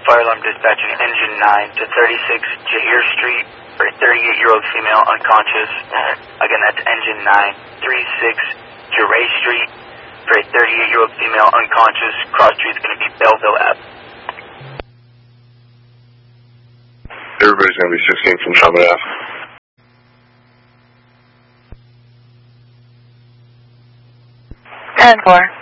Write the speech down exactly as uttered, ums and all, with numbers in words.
fire alarm dispatching engine nine to thirty-six Jahir Street for a thirty-eight-year-old female unconscious. Again, that's engine nine, thirty-six Jaray Street for a thirty-eight-year-old female unconscious. Cross street's going to be Belleville Ave. Everybody's going to be sixteen from Summit Ave. ten four.